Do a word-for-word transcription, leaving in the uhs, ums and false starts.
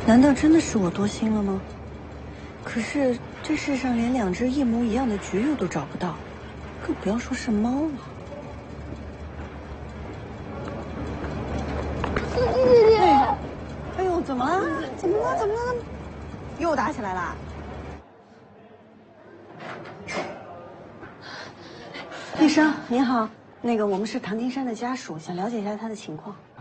难道真的是我多心了吗？可是这世上连两只一模一样的橘柚都找不到，更不要说是猫了。 姐姐， 哎呦，怎么了？怎么了？怎么了？又打起来啦？医生您好，那个我们是唐金山的家属，想了解一下他的情况。